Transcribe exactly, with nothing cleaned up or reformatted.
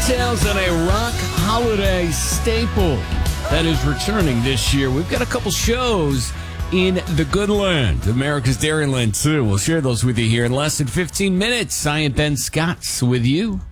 details on a rock holiday staple that is returning this year. We've got a couple shows in the good land, America's Dairyland, too. We'll share those with you here in less than fifteen minutes. I am Ben Scott with you.